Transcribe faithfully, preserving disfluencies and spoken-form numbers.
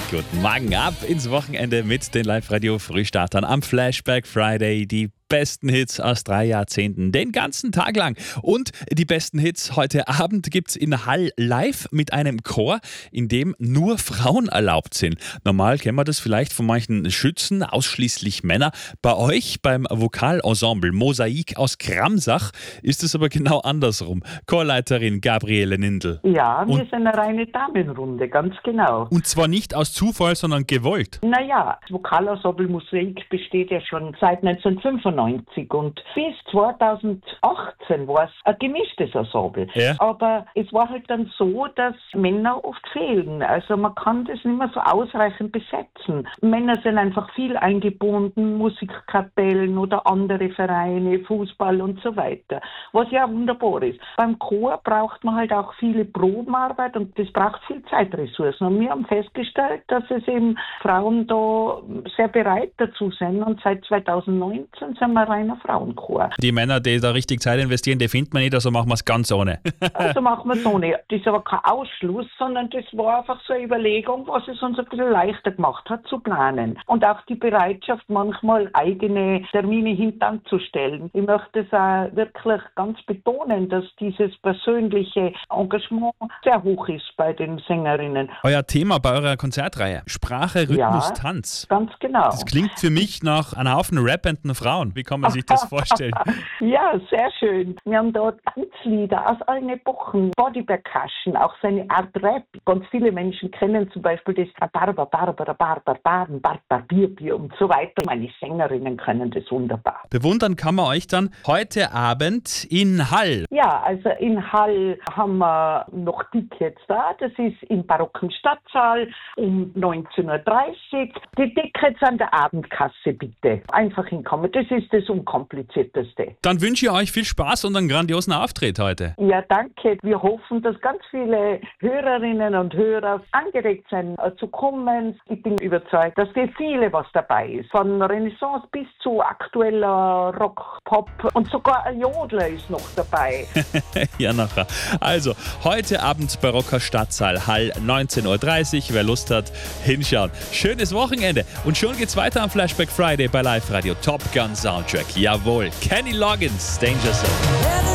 Guten Morgen, ab ins Wochenende mit den Live-Radio-Frühstartern am Flashback Friday. Die besten Hits aus drei Jahrzehnten, den ganzen Tag lang. Und die besten Hits heute Abend gibt's in Hall live mit einem Chor, in dem nur Frauen erlaubt sind. Normal kennen wir das vielleicht von manchen Schützen, ausschließlich Männer. Bei euch, beim Vokalensemble Mosaik aus Kramsach, ist es aber genau andersrum. Chorleiterin Gabriele Nindl. Ja, wir Und- sind eine reine Damenrunde, ganz genau. Und zwar nicht aus Zufall, sondern gewollt. Naja, das Vokalensemble Mosaik besteht ja schon seit neunzehnhundertfünfundneunzig und bis zweitausendachtzehn war es ein gemischtes Ensemble. Ja. Aber es war halt dann so, dass Männer oft fehlen. Also man kann das nicht mehr so ausreichend besetzen. Männer sind einfach viel eingebunden, Musikkapellen oder andere Vereine, Fußball und so weiter. Was ja wunderbar ist. Beim Chor braucht man halt auch viele Probenarbeit und das braucht viel Zeitressourcen. Und wir haben festgestellt, dass es eben Frauen da sehr bereit dazu sind und seit zweitausendneunzehn sind wir ein reiner Frauenchor. Die Männer, die da richtig Zeit investieren, die findet man nicht, also machen wir es ganz ohne. Also machen wir so nicht. Das ist aber kein Ausschluss, sondern das war einfach so eine Überlegung, was es uns ein bisschen leichter gemacht hat zu planen. Und auch die Bereitschaft, manchmal eigene Termine hintanzustellen. Ich möchte es auch wirklich ganz betonen, dass dieses persönliche Engagement sehr hoch ist bei den Sängerinnen. Euer Thema bei eurer Konzertreihe: Sprache, Rhythmus, Ja. Tanz. Ganz genau. Das klingt für mich nach einem Haufen rappenden Frauen. Wie kann man sich das vorstellen? Ja, sehr schön. Wir haben dort Tanzlieder aus allen Epochen, Body Percussion, auch so eine Art Rap. Ganz viele Menschen kennen zum Beispiel das Barbar, Barbar, Barbar, Barbar, Barbar, Bier, Bier und so weiter. Meine Sängerinnen können das wunderbar. Bewundern kann man euch dann heute Abend in Hall. Ja, also in Hall haben wir noch Tickets da. Das ist im barocken Stadtsaal um neunzehn Uhr dreißig. Die Tickets an der Abendkasse bitte. Einfach hinkommen. Das ist das Unkomplizierteste. Dann wünsche ich euch viel Spaß und einen grandiosen Auftritt heute. Ja, danke. Wir hoffen, dass ganz viele Hörerinnen und Hörer angeregt sind, äh, zu kommen. Ich bin überzeugt, dass für viele was dabei ist. Von Renaissance bis zu aktueller Rock, Pop und sogar ein Jodler ist noch dabei. Ja, nachher. Also, heute Abend barocker Stadtsaal Hall, neunzehn Uhr dreißig. Wer Lust hat, hinschauen. Schönes Wochenende. Und schon geht's weiter am Flashback Friday bei Live Radio Top Gun Soundtrack. Jawohl, Kenny Loggins, Danger Zone.